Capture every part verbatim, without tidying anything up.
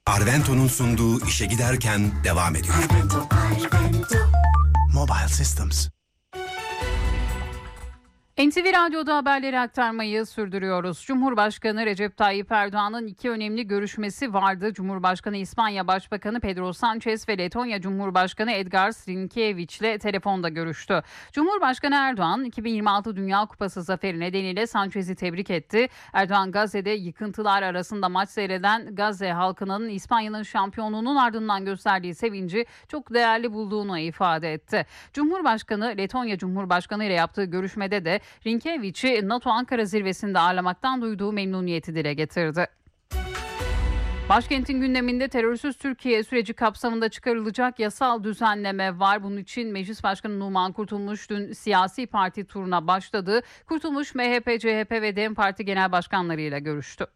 Arvento'nun sunduğu İşe Giderken devam ediyor. Arvento, Arvento. Mobile Systems. N T V Radyo'da haberleri aktarmayı sürdürüyoruz. Cumhurbaşkanı Recep Tayyip Erdoğan'ın iki önemli görüşmesi vardı. Cumhurbaşkanı İspanya Başbakanı Pedro Sanchez ve Letonya Cumhurbaşkanı Edgars Rinkēvić ile telefonda görüştü. Cumhurbaşkanı Erdoğan iki bin yirmi altı Dünya Kupası zaferi nedeniyle Sanchez'i tebrik etti. Erdoğan Gazze'de yıkıntılar arasında maç seyreden Gazze halkının İspanya'nın şampiyonluğunun ardından gösterdiği sevinci çok değerli bulduğunu ifade etti. Cumhurbaşkanı Letonya Cumhurbaşkanı ile yaptığı görüşmede de Rinkēvić'i NATO Ankara zirvesinde ağırlamaktan duyduğu memnuniyeti dile getirdi. Başkentin gündeminde terörsüz Türkiye süreci kapsamında çıkarılacak yasal düzenleme var. Bunun için Meclis Başkanı Numan Kurtulmuş dün siyasi parti turuna başladı. Kurtulmuş M H P, C H P ve DEM Parti genel başkanlarıyla görüştü.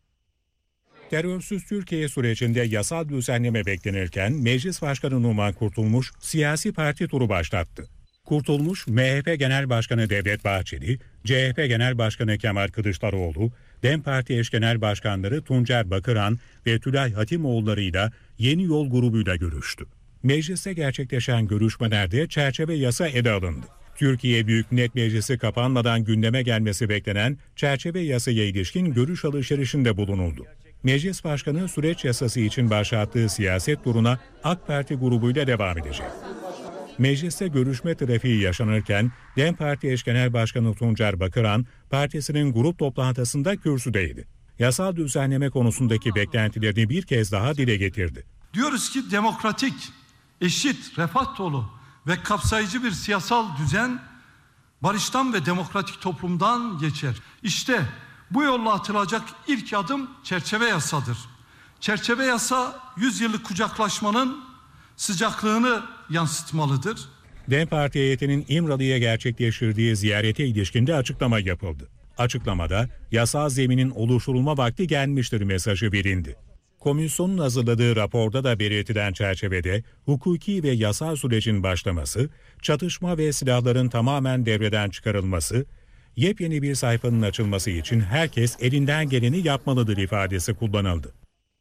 Terörsüz Türkiye sürecinde yasal düzenleme beklenirken Meclis Başkanı Numan Kurtulmuş siyasi parti turu başlattı. Kurtulmuş, M H P Genel Başkanı Devlet Bahçeli, C H P Genel Başkanı Kemal Kılıçdaroğlu, DEM Parti eş genel başkanları Tuncer Bakıran ve Tülay Hatimoğulları'yla Yeni Yol grubuyla görüştü. Mecliste gerçekleşen görüşmelerde çerçeve yasa ele alındı. Türkiye Büyük Millet Meclisi kapanmadan gündeme gelmesi beklenen çerçeve yasaya ilişkin görüş alışverişinde bulunuldu. Meclis Başkanı süreç yasası için başlattığı siyaset turuna AK Parti grubuyla devam edecek. Mecliste görüşme trafiği yaşanırken DEM Parti eş genel başkanı Tuncer Bakıran partisinin grup toplantısında kürsüdeydi. Yasal düzenleme konusundaki beklentilerini bir kez daha dile getirdi. Diyoruz ki demokratik, eşit, refah dolu ve kapsayıcı bir siyasal düzen barıştan ve demokratik toplumdan geçer. İşte bu yolla atılacak ilk adım çerçeve yasadır. Çerçeve yasa yüz yıllık kucaklaşmanın sıcaklığını yansıtmalıdır. DEM Parti heyetinin İmralı'ya gerçekleştirdiği ziyarete ilişkin de açıklama yapıldı. Açıklamada yasal zeminin oluşturulma vakti gelmiştir mesajı verildi. Komisyonun hazırladığı raporda da belirtilen çerçevede hukuki ve yasal sürecin başlaması, çatışma ve silahların tamamen devreden çıkarılması, yepyeni bir sayfanın açılması için herkes elinden geleni yapmalıdır ifadesi kullanıldı.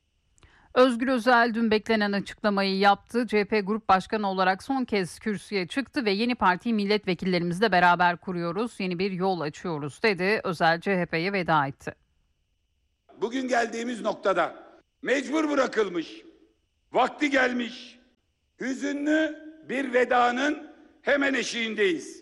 Özgür Özel dün beklenen açıklamayı yaptı. C H P Grup Başkanı olarak son kez kürsüye çıktı ve yeni partiyi milletvekillerimizle beraber kuruyoruz, yeni bir yol açıyoruz dedi. Özel C H P'ye veda etti. Bugün geldiğimiz noktada mecbur bırakılmış, vakti gelmiş, hüzünlü bir vedanın hemen eşiğindeyiz.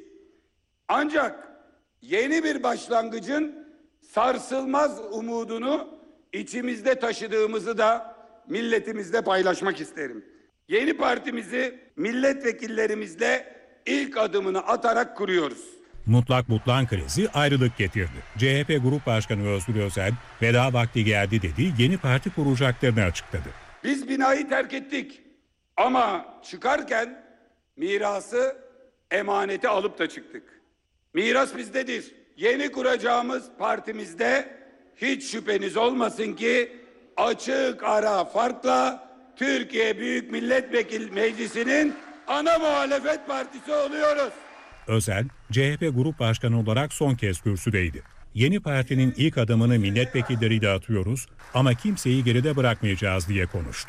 Ancak yeni bir başlangıcın sarsılmaz umudunu içimizde taşıdığımızı da milletimizle paylaşmak isterim. Yeni partimizi milletvekillerimizle ilk adımını atarak kuruyoruz. Mutlak butlan krizi ayrılık getirdi. C H P Grup Başkanı Özgür Özel veda vakti geldi dedi, yeni parti kuracaklarını açıkladı. Biz binayı terk ettik ama çıkarken mirası, emaneti alıp da çıktık. Miras bizdedir. Yeni kuracağımız partimizde hiç şüpheniz olmasın ki açık ara farkla Türkiye Büyük Millet Vekil Meclisi'nin ana muhalefet partisi oluyoruz. Özel, C H P Grup Başkanı olarak son kez kürsüdeydi. Yeni partinin ilk adımını milletvekilleriyle atıyoruz ama kimseyi geride bırakmayacağız diye konuştu.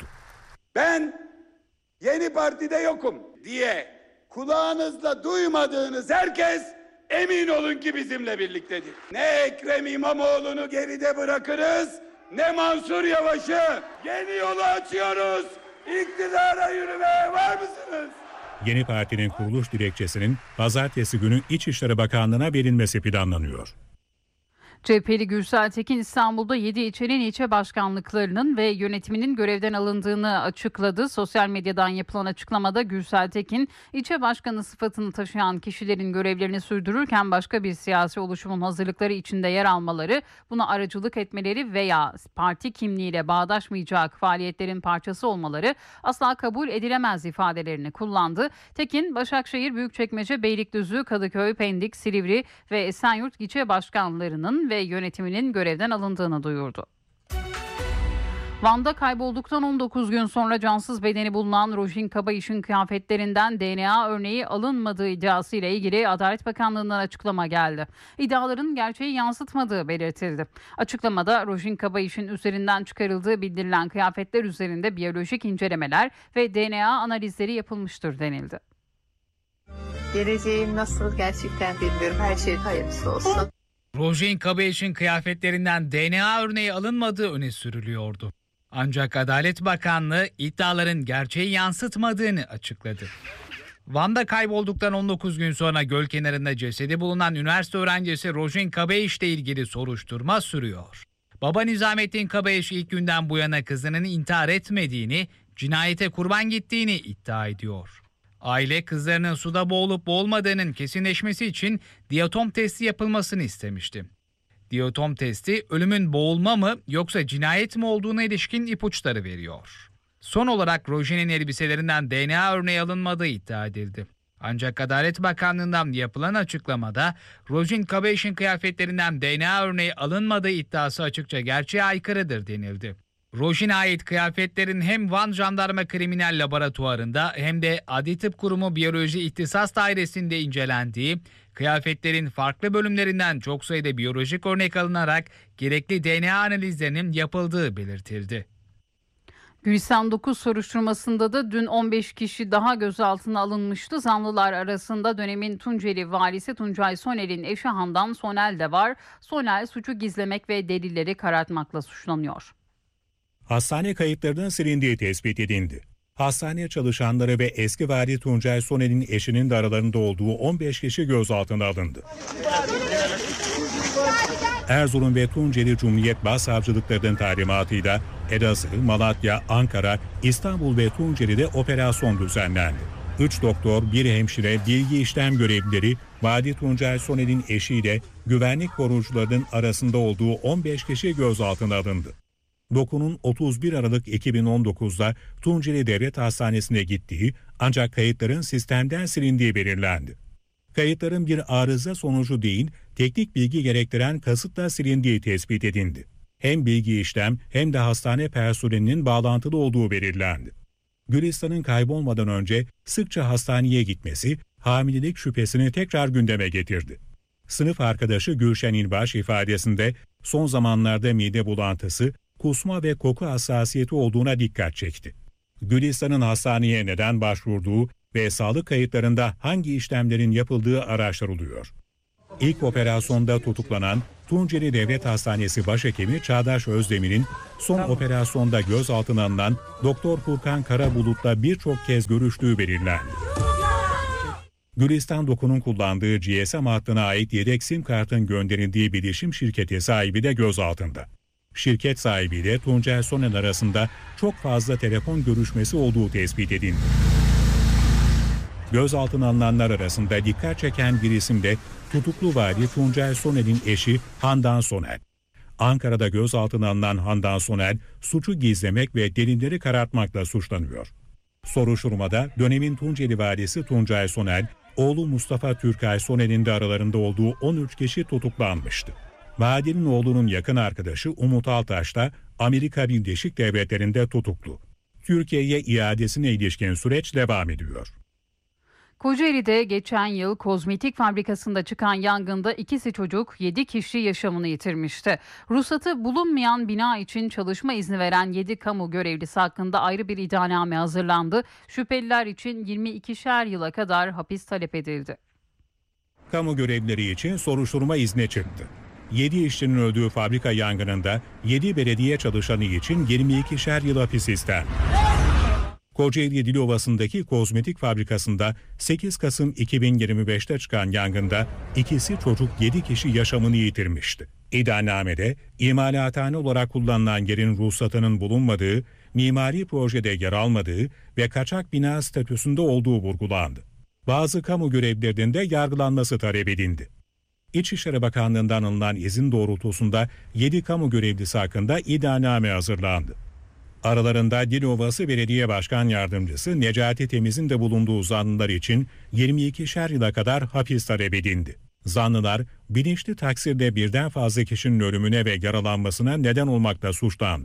Ben yeni partide yokum diye kulağınızla duymadığınız herkes emin olun ki bizimle birliktedir. Ne Ekrem İmamoğlu'nu geride bırakırız, ne Mansur Yavaş'ı. Yeni yolu açıyoruz. İktidara yürümeye var mısınız? Yeni partinin kuruluş dilekçesinin pazartesi günü İçişleri Bakanlığı'na verilmesi planlanıyor. C H P'li Gürsel Tekin İstanbul'da yedi ilçenin ilçe başkanlıklarının ve yönetiminin görevden alındığını açıkladı. Sosyal medyadan yapılan açıklamada Gürsel Tekin, ilçe başkanı sıfatını taşıyan kişilerin görevlerini sürdürürken başka bir siyasi oluşumun hazırlıkları içinde yer almaları, buna aracılık etmeleri veya parti kimliğiyle bağdaşmayacak faaliyetlerin parçası olmaları asla kabul edilemez ifadelerini kullandı. Tekin, Başakşehir, Büyükçekmece, Beylikdüzü, Kadıköy, Pendik, Silivri ve Esenyurt ilçe başkanlarının ve yönetiminin görevden alındığını duyurdu. Van'da kaybolduktan on dokuz gün sonra cansız bedeni bulunan Rojin Kabayiş'in kıyafetlerinden D N A örneği alınmadığı iddiası ile ilgili Adalet Bakanlığı'ndan açıklama geldi. İddiaların gerçeği yansıtmadığı belirtildi. Açıklamada Rojin Kabayiş'in üzerinden çıkarıldığı bildirilen kıyafetler üzerinde biyolojik incelemeler ve D N A analizleri yapılmıştır denildi. Geleceğim nasıl gerçekten bilmiyorum. Her şey hayırlısı olsun. Rojin Kabayiş'in kıyafetlerinden D N A örneği alınmadığı öne sürülüyordu. Ancak Adalet Bakanlığı iddiaların gerçeği yansıtmadığını açıkladı. Van'da kaybolduktan on dokuz gün sonra göl kenarında cesedi bulunan üniversite öğrencisi Rojin Kabayiş'le ilgili soruşturma sürüyor. Baba Nizamettin Kabayiş ilk günden bu yana kızının intihar etmediğini, cinayete kurban gittiğini iddia ediyor. Aile kızlarının suda boğulup boğulmadığının kesinleşmesi için diatom testi yapılmasını istemişti. Diatom testi ölümün boğulma mı yoksa cinayet mi olduğuna ilişkin ipuçları veriyor. Son olarak Rojin'in elbiselerinden D N A örneği alınmadığı iddia edildi. Ancak Adalet Bakanlığı'ndan yapılan açıklamada Rojin Kabayiş'in kıyafetlerinden D N A örneği alınmadığı iddiası açıkça gerçeğe aykırıdır denildi. Rojin'e ait kıyafetlerin hem Van Jandarma Kriminal Laboratuvarı'nda hem de Adli Tıp Kurumu Biyoloji İhtisas Dairesi'nde incelendiği, kıyafetlerin farklı bölümlerinden çok sayıda biyolojik örnek alınarak gerekli D N A analizlerinin yapıldığı belirtildi. Gülistan dokuz soruşturmasında da dün on beş kişi daha gözaltına alınmıştı. Zanlılar arasında dönemin Tunceli valisi Tuncay Soner'in eşi Handan Sonel de var. Soner suçu gizlemek ve delilleri karartmakla suçlanıyor. Hastane kayıtlarının silindiği tespit edildi. Hastane çalışanları ve eski vali Tuncay Soner'in eşinin de aralarında olduğu on beş kişi gözaltına alındı. Erzurum ve Tunceli Cumhuriyet Başsavcılıklarının talimatıyla Elazığ, Malatya, Ankara, İstanbul ve Tunceli'de operasyon düzenlendi. Üç doktor, bir hemşire, bilgi işlem görevlileri, vali Tuncay Soner'in eşiyle güvenlik koruyucularının arasında olduğu on beş kişi gözaltına alındı. Doku'nun otuz bir Aralık iki bin on dokuz'da Tunceli Devlet Hastanesi'ne gittiği ancak kayıtların sistemden silindiği belirlendi. Kayıtların bir arıza sonucu değil, teknik bilgi gerektiren kasıtla silindiği tespit edildi. Hem bilgi işlem hem de hastane personelinin bağlantılı olduğu belirlendi. Gülistan'ın kaybolmadan önce sıkça hastaneye gitmesi hamilelik şüphesini tekrar gündeme getirdi. Sınıf arkadaşı Gülşen İlbaş ifadesinde son zamanlarda mide bulantısı, kusma ve koku hassasiyeti olduğuna dikkat çekti. Gülistan'ın hastaneye neden başvurduğu ve sağlık kayıtlarında hangi işlemlerin yapıldığı araştırılıyor. İlk operasyonda tutuklanan Tunceli Devlet Hastanesi Başhekimi Çağdaş Özdemir'in son operasyonda gözaltına alınan Doktor Furkan Karabulut'la birçok kez görüştüğü belirlendi. Gülistan Doku'nun kullandığı G S M hattına ait yedek sim kartın gönderildiği bilişim şirketi sahibi de gözaltında. Şirket sahibiyle Tuncay Soner arasında çok fazla telefon görüşmesi olduğu tespit edildi. Gözaltına alınanlar arasında dikkat çeken bir isim de tutuklu vali Tuncay Soner'in eşi Handan Soner. Ankara'da gözaltına alınan Handan Soner, suçu gizlemek ve delilleri karartmakla suçlanıyor. Soruşturmada dönemin Tunceli valisi Tuncay Soner, oğlu Mustafa Türkay Soner'in de aralarında olduğu on üç kişi tutuklanmıştı. Valinin oğlunun yakın arkadaşı Umut Altaş da Amerika Birleşik Devletleri'nde tutuklu. Türkiye'ye iadesine ilişkin süreç devam ediyor. Kocaeli'de geçen yıl kozmetik fabrikasında çıkan yangında ikisi çocuk, yedi kişi yaşamını yitirmişti. Ruhsatı bulunmayan bina için çalışma izni veren yedi kamu görevlisi hakkında ayrı bir iddianame hazırlandı. Şüpheliler için yirmi ikişer yıla kadar hapis talep edildi. Kamu görevlileri için soruşturma izni çıktı. yedi işçinin öldüğü fabrika yangınında yedi belediye çalışanı için yirmi ikişer yıl hapis istendi. Kocaeli Dilovası'ndaki kozmetik fabrikasında sekiz Kasım iki bin yirmi beş'te çıkan yangında ikisi çocuk yedi kişi yaşamını yitirmişti. İddianamede imalathane olarak kullanılan yerin ruhsatının bulunmadığı, mimari projede yer almadığı ve kaçak bina statüsünde olduğu vurgulandı. Bazı kamu görevlilerinin de yargılanması talep edildi. İçişleri Bakanlığı'ndan alınan izin doğrultusunda yedi kamu görevlisi hakkında iddianame hazırlandı. Aralarında Dilovası Belediye Başkan Yardımcısı Necati Temiz'in de bulunduğu zanlılar için yirmi ikişer yıla kadar hapis talep edildi. Zanlılar bilinçli taksirde birden fazla kişinin ölümüne ve yaralanmasına neden olmakla suçlandı.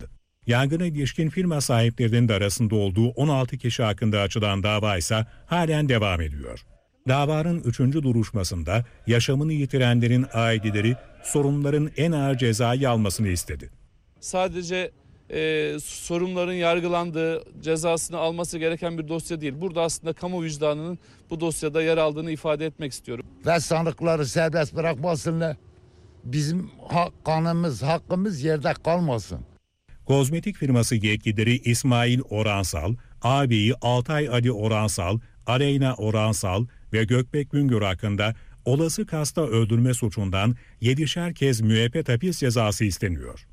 Yangına ilişkin firma sahiplerinin de arasında olduğu on altı kişi hakkında açılan dava ise halen devam ediyor. Davanın üçüncü duruşmasında yaşamını yitirenlerin aileleri sorumluların en ağır cezayı almasını istedi. Sadece e, sorumluların yargılandığı, cezasını alması gereken bir dosya değil. Burada aslında kamu vicdanının bu dosyada yer aldığını ifade etmek istiyorum. Ve sanıkları serbest bırakmasınlar. Bizim hak, kanımız, hakkımız yerde kalmasın. Kozmetik firması yetkilileri İsmail Oransal, ağabeyi Altay Ali Oransal, Aleyna Oransal ve Gökbek Güngör hakkında olası kasta öldürme suçundan yedişer kez müebbet hapis cezası isteniyor.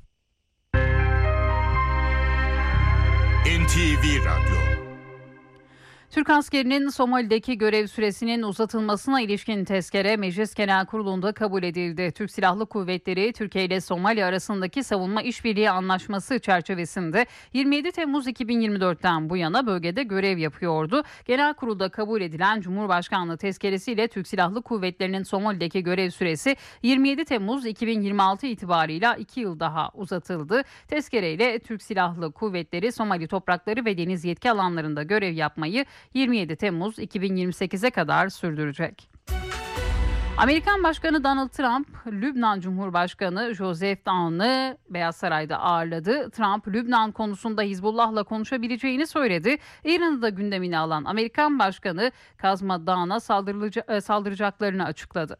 N T V Radyo. Türk askerinin Somali'deki görev süresinin uzatılmasına ilişkin tezkere Meclis Genel Kurulu'nda kabul edildi. Türk Silahlı Kuvvetleri, Türkiye ile Somali arasındaki savunma işbirliği anlaşması çerçevesinde yirmi yedi Temmuz iki bin yirmi dörtten bu yana bölgede görev yapıyordu. Genel Kurul'da kabul edilen Cumhurbaşkanlığı tezkeresiyle Türk Silahlı Kuvvetleri'nin Somali'deki görev süresi yirmi yedi Temmuz iki bin yirmi altı itibarıyla iki yıl daha uzatıldı. Tezkereyle Türk Silahlı Kuvvetleri Somali toprakları ve deniz yetki alanlarında görev yapmayı yirmi yedi Temmuz iki bin yirmi sekize kadar sürdürecek. Amerikan Başkanı Donald Trump, Lübnan Cumhurbaşkanı Joseph Aoun'u Beyaz Saray'da ağırladı. Trump, Lübnan konusunda Hizbullah'la konuşabileceğini söyledi. İran'ı da gündemine alan Amerikan Başkanı Kazma Dağı'na saldıracaklarını açıkladı.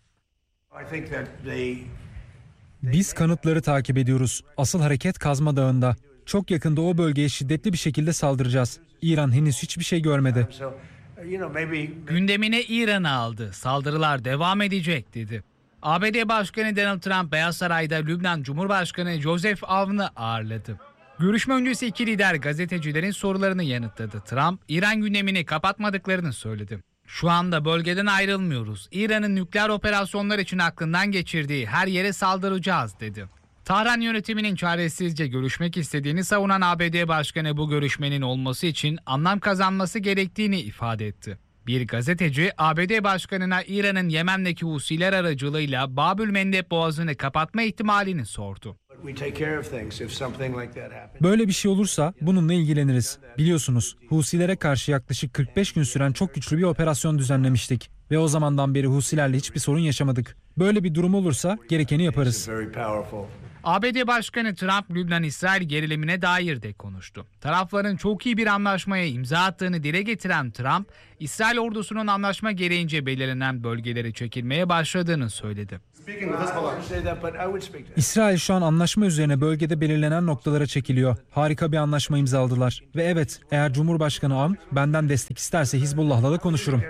Biz kanıtları takip ediyoruz. Asıl hareket Kazma Dağı'nda. Çok yakında o bölgeye şiddetli bir şekilde saldıracağız. İran henüz hiçbir şey görmedi. Gündemine İran'ı aldı. Saldırılar devam edecek dedi. A B D Başkanı Donald Trump Beyaz Saray'da Lübnan Cumhurbaşkanı Joseph Aoun'u ağırladı. Görüşme öncesi iki lider gazetecilerin sorularını yanıtladı. Trump, İran gündemini kapatmadıklarını söyledi. Şu anda bölgeden ayrılmıyoruz. İran'ın nükleer operasyonlar için aklından geçirdiği her yere saldıracağız dedi. Tahran yönetiminin çaresizce görüşmek istediğini savunan A B D Başkanı bu görüşmenin olması için anlam kazanması gerektiğini ifade etti. Bir gazeteci A B D Başkanı'na İran'ın Yemen'deki Husiler aracılığıyla Babül Mendeb Boğazı'nı kapatma ihtimalini sordu. Böyle bir şey olursa bununla ilgileniriz. Biliyorsunuz Husilere karşı yaklaşık kırk beş gün süren çok güçlü bir operasyon düzenlemiştik. Ve o zamandan beri Husilerle hiçbir sorun yaşamadık. Böyle bir durum olursa gerekeni yaparız. A B D Başkanı Trump, Lübnan-İsrail gerilimine dair de konuştu. Tarafların çok iyi bir anlaşmaya imza attığını dile getiren Trump, İsrail ordusunun anlaşma gereğince belirlenen bölgelere çekilmeye başladığını söyledi. İsrail şu an anlaşma üzerine bölgede belirlenen noktalara çekiliyor. Harika bir anlaşma imzaladılar. Ve evet, eğer Cumhurbaşkanı Aoun benden destek isterse Hizbullah'la da konuşurum.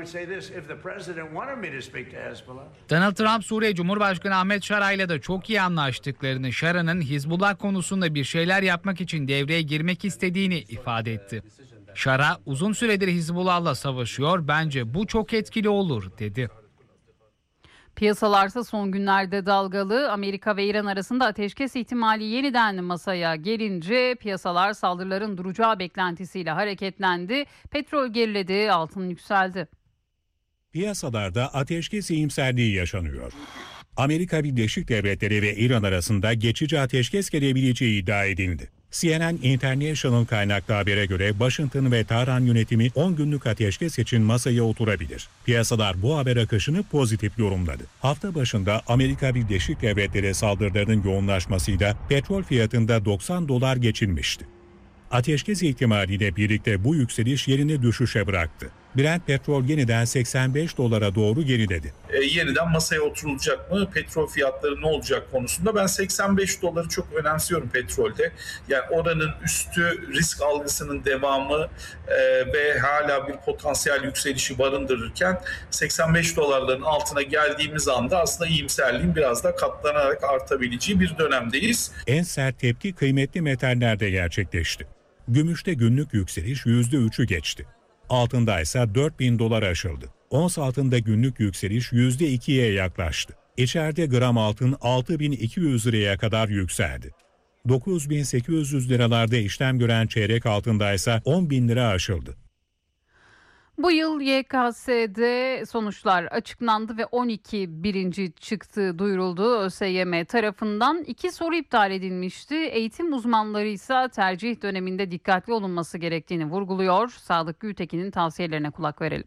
Donald Trump, Suriye Cumhurbaşkanı Ahmet Şara ile de çok iyi anlaştıklarını, Şara'nın Hizbullah konusunda bir şeyler yapmak için devreye girmek istediğini ifade etti. Şara, uzun süredir Hizbullah'la savaşıyor, bence bu çok etkili olur dedi. Piyasalarsa son günlerde dalgalı. Amerika ve İran arasında ateşkes ihtimali yeniden masaya gelince piyasalar saldırıların duracağı beklentisiyle hareketlendi. Petrol geriledi, altın yükseldi. Piyasalarda ateşkes iyimserliği yaşanıyor. Amerika Birleşik Devletleri ve İran arasında geçici ateşkes gelebileceği iddia edildi. C N N International kaynaklı habere göre Washington ve Tahran yönetimi on günlük ateşkes için masaya oturabilir. Piyasalar bu haber akışını pozitif yorumladı. Hafta başında Amerika Birleşik Devletleri saldırılarının yoğunlaşmasıyla petrol fiyatında doksan dolar geçilmişti. Ateşkes ihtimaliyle birlikte bu yükseliş yerini düşüşe bıraktı. Brent petrol yeniden seksen beş dolara doğru geriledi. E, yeniden masaya oturulacak mı? Petrol fiyatları ne olacak konusunda ben seksen beş doları çok önemsiyorum petrolde. Yani oranın üstü risk algısının devamı e, ve hala bir potansiyel yükselişi barındırırken seksen beş dolarların altına geldiğimiz anda aslında iyimserliğin biraz da katlanarak artabileceği bir dönemdeyiz. En sert tepki kıymetli metallerde gerçekleşti. Gümüşte günlük yükseliş yüzde üçü geçti. Altında ise dört bin dolar aşıldı. Ons altında günlük yükseliş yüzde ikiye yaklaştı. İçeride gram altın altı bin iki yüz liraya kadar yükseldi. dokuz bin sekiz yüz liralarda işlem gören çeyrek altında ise on bin lira aşıldı. Bu yıl Y K S'de sonuçlar açıklandı ve on iki birinci çıktığı duyuruldu. ÖSYM tarafından iki soru iptal edilmişti. Eğitim uzmanları ise tercih döneminde dikkatli olunması gerektiğini vurguluyor. Sadık Gültekin'in tavsiyelerine kulak verelim.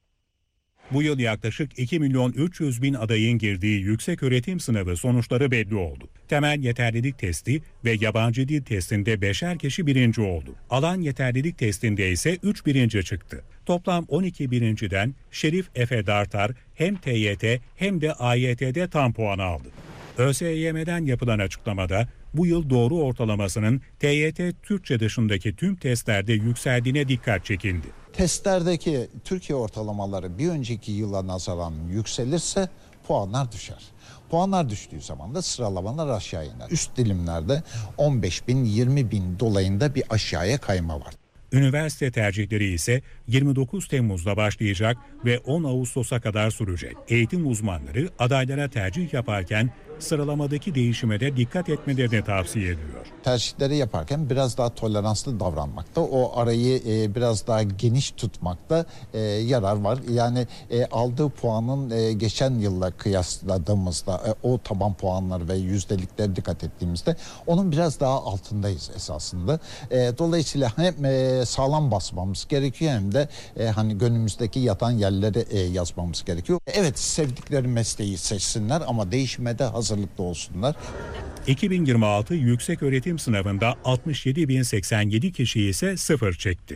Bu yıl yaklaşık iki milyon üç yüz bin adayın girdiği yükseköğretim sınavı sonuçları belli oldu. Temel yeterlilik testi ve yabancı dil testinde beşer kişi birinci oldu. Alan yeterlilik testinde ise üç birinci çıktı. Toplam on iki birinciden Şerif Efe Dartar hem T Y T hem de A Y T'de tam puan aldı. ÖSYM'den yapılan açıklamada bu yıl doğru ortalamasının T Y T Türkçe dışındaki tüm testlerde yükseldiğine dikkat çekildi. Testlerdeki Türkiye ortalamaları bir önceki yıla nazaran yükselirse puanlar düşer. Puanlar düştüğü zaman da sıralamalar aşağı iner. Üst dilimlerde on beş bin yirmi bin dolayında bir aşağıya kayma var. Üniversite tercihleri ise yirmi dokuz Temmuz'da başlayacak ve on Ağustos'a kadar sürecek. Eğitim uzmanları adaylara tercih yaparken sıralamadaki değişime de dikkat etmelerini tavsiye ediyor. Tercihleri yaparken biraz daha toleranslı davranmakta, o arayı e, biraz daha geniş tutmakta e, yarar var. Yani e, aldığı puanın e, geçen yılla kıyasladığımızda e, o taban puanları ve yüzdelikleri dikkat ettiğimizde onun biraz daha altındayız esasında. E, dolayısıyla hem e, sağlam basmamız gerekiyor hem de e, hani gönlümüzdeki yatan yerleri e, yazmamız gerekiyor. Evet, sevdikleri mesleği seçsinler ama değişime de hazırlıklı olsunlar. iki bin yirmi altı yükseköğretim sınavında altmış yedi bin seksen yedi kişi ise sıfır çekti.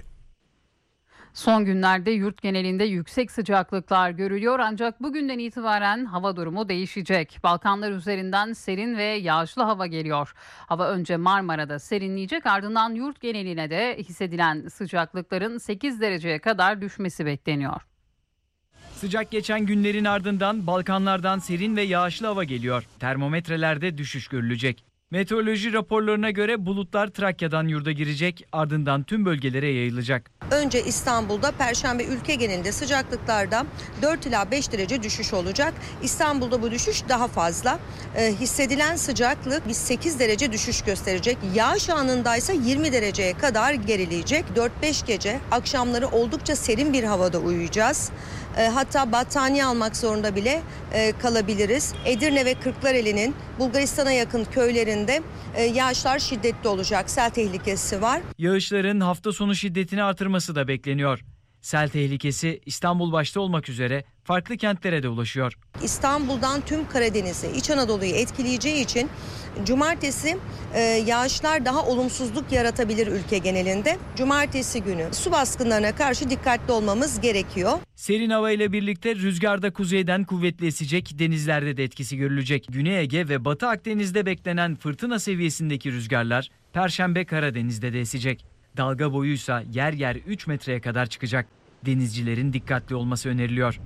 Son günlerde yurt genelinde yüksek sıcaklıklar görülüyor ancak bugünden itibaren hava durumu değişecek. Balkanlar üzerinden serin ve yağışlı hava geliyor. Hava önce Marmara'da serinleyecek, ardından yurt geneline de hissedilen sıcaklıkların sekiz dereceye kadar düşmesi bekleniyor. Sıcak geçen günlerin ardından Balkanlardan serin ve yağışlı hava geliyor. Termometrelerde düşüş görülecek. Meteoroloji raporlarına göre bulutlar Trakya'dan yurda girecek, ardından tüm bölgelere yayılacak. Önce İstanbul'da Perşembe ülke genelinde sıcaklıklarda dört ila beş derece düşüş olacak. İstanbul'da bu düşüş daha fazla. Ee, hissedilen sıcaklık bir sekiz derece düşüş gösterecek. Yağış anındaysa yirmi dereceye kadar gerileyecek. dört beş gece akşamları oldukça serin bir havada uyuyacağız. E, hatta battaniye almak zorunda bile e, kalabiliriz. Edirne ve Kırklareli'nin Bulgaristan'a yakın köylerinde e, yağışlar şiddetli olacak. Sel tehlikesi var. Yağışların hafta sonu şiddetini artırması da bekleniyor. Sel tehlikesi İstanbul başta olmak üzere farklı kentlere de ulaşıyor. İstanbul'dan tüm Karadeniz'e, İç Anadolu'yu etkileyeceği için cumartesi e, yağışlar daha olumsuzluk yaratabilir ülke genelinde. Cumartesi günü su baskınlarına karşı dikkatli olmamız gerekiyor. Serin hava ile birlikte rüzgarda kuzeyden kuvvetli esecek, denizlerde de etkisi görülecek. Güney Ege ve Batı Akdeniz'de beklenen fırtına seviyesindeki rüzgarlar Perşembe Karadeniz'de de esecek. Dalga boyuysa yer yer üç metreye kadar çıkacak. Denizcilerin dikkatli olması öneriliyor.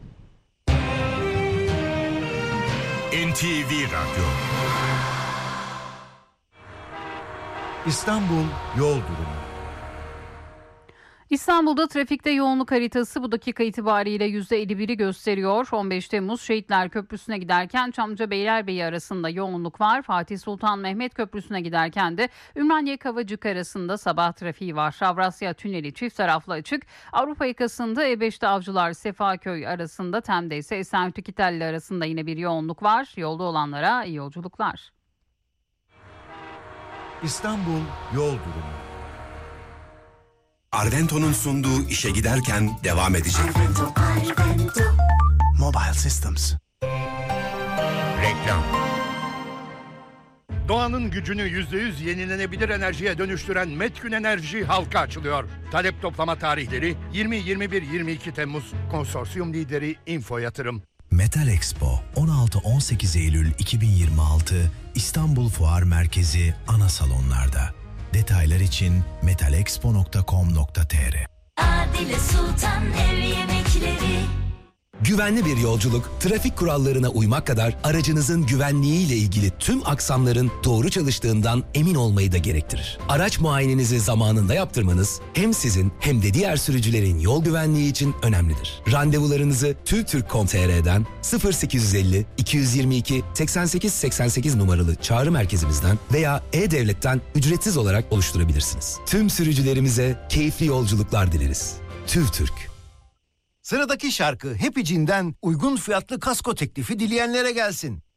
N T V Radyo. İstanbul yol durumu. İstanbul'da trafikte yoğunluk haritası bu dakika itibariyle yüzde elli biri gösteriyor. on beş Temmuz Şehitler Köprüsü'ne giderken Çamlıca Beylerbeyi arasında yoğunluk var. Fatih Sultan Mehmet Köprüsü'ne giderken de Ümraniye Kavacık arasında sabah trafiği var. Avrasya Tüneli çift taraflı açık. Avrupa yakasında E beşte Avcılar Sefaköy arasında, Tem'de ise Esenyurt İkitelli arasında yine bir yoğunluk var. Yolda olanlara iyi yolculuklar. İstanbul yol durumu. Arvento'nun sunduğu işe giderken devam edecek. Arvento, Arvento. Mobile Systems. Reklam. Doğanın gücünü yüzde yüz yenilenebilir enerjiye dönüştüren Metgün Enerji halka açılıyor. Talep toplama tarihleri yirmi yirmi bir yirmi iki Temmuz. Konsorsiyum lideri Info Yatırım. Metal Expo on altı on sekiz Eylül iki bin yirmi altı İstanbul Fuar Merkezi ana salonlarda. Detaylar için metalexpo nokta com nokta tr. Adile Sultan ev yemekleri. Güvenli bir yolculuk, trafik kurallarına uymak kadar aracınızın güvenliğiyle ilgili tüm aksamların doğru çalıştığından emin olmayı da gerektirir. Araç muayenenizi zamanında yaptırmanız hem sizin hem de diğer sürücülerin yol güvenliği için önemlidir. Randevularınızı TÜVTÜRK nokta com nokta tr'den sıfır sekiz yüz elli iki yüz yirmi iki seksen sekiz seksen sekiz numaralı çağrı merkezimizden veya E-Devlet'ten ücretsiz olarak oluşturabilirsiniz. Tüm sürücülerimize keyifli yolculuklar dileriz. TÜVTÜRK. Sıradaki şarkı Happy Jean'den uygun fiyatlı kasko teklifi dileyenlere gelsin.